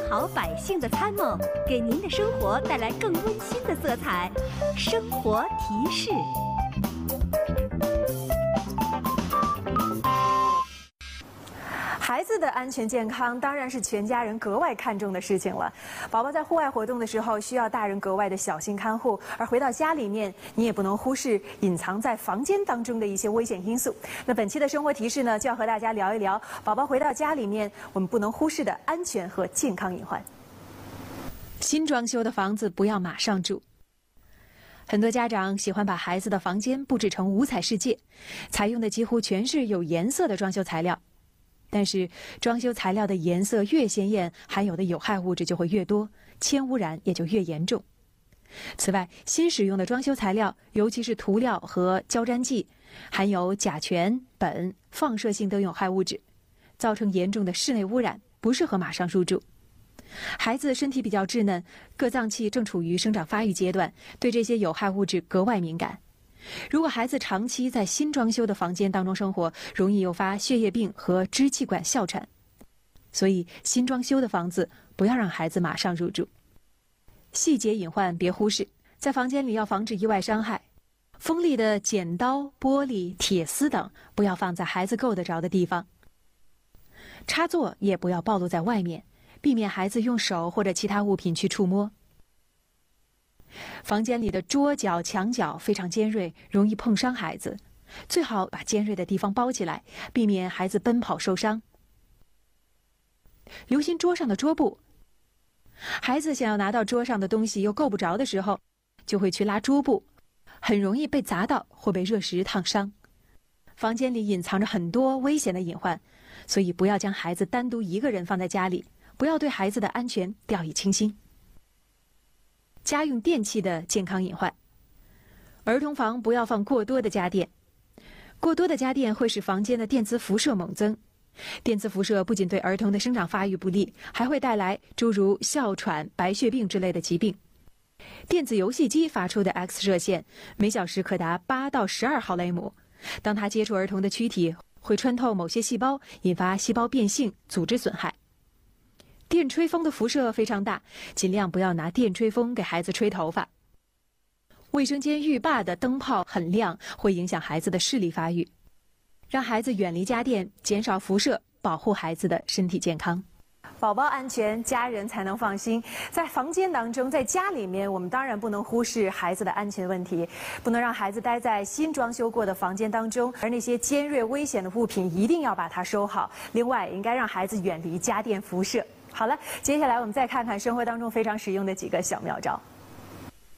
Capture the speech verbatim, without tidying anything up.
好百姓的参谋，给您的生活带来更温馨的色彩。生活提示。 孩子的安全健康当然是全家人格外看重的事情了。宝宝在户外活动的时候，需要大人格外的小心看护；而回到家里面，你也不能忽视隐藏在房间当中的一些危险因素。那本期的生活提示呢，就要和大家聊一聊宝宝回到家里面我们不能忽视的安全和健康隐患。新装修的房子不要马上住。很多家长喜欢把孩子的房间布置成五彩世界，采用的几乎全是有颜色的装修材料。但是装修材料的颜色越鲜艳，含有的有害物质就会越多，铅污染也就越严重。此外，新使用的装修材料，尤其是涂料和胶粘剂，含有甲醛、苯、放射性等有害物质，造成严重的室内污染，不适合马上入住。孩子身体比较稚嫩，各脏器正处于生长发育阶段，对这些有害物质格外敏感。如果孩子长期在新装修的房间当中生活，容易诱发血液病和支气管哮喘。所以新装修的房子不要让孩子马上入住。细节隐患别忽视，在房间里要防止意外伤害。锋利的剪刀、玻璃、铁丝等不要放在孩子够得着的地方。插座也不要暴露在外面，避免孩子用手或者其他物品去触摸。房间里的桌角、墙角非常尖锐，容易碰伤孩子，最好把尖锐的地方包起来，避免孩子奔跑受伤。留心桌上的桌布，孩子想要拿到桌上的东西又够不着的时候，就会去拉桌布，很容易被砸到或被热石烫伤。房间里隐藏着很多危险的隐患，所以不要将孩子单独一个人放在家里，不要对孩子的安全掉以轻心。家用电器的健康隐患，儿童房不要放过多的家电，过多的家电会使房间的电磁辐射猛增。电磁辐射不仅对儿童的生长发育不利，还会带来诸如哮喘、白血病之类的疾病。电子游戏机发出的 X 射线每小时可达八到十二毫雷姆，当它接触儿童的躯体，会穿透某些细胞，引发细胞变性、组织损害。电吹风的辐射非常大，尽量不要拿电吹风给孩子吹头发。卫生间浴霸的灯泡很亮，会影响孩子的视力发育。让孩子远离家电，减少辐射，保护孩子的身体健康。宝宝安全，家人才能放心。在房间当中，在家里面，我们当然不能忽视孩子的安全问题，不能让孩子待在新装修过的房间当中，而那些尖锐危险的物品一定要把它收好。另外，应该让孩子远离家电辐射。好了，接下来我们再看看生活当中非常实用的几个小妙招。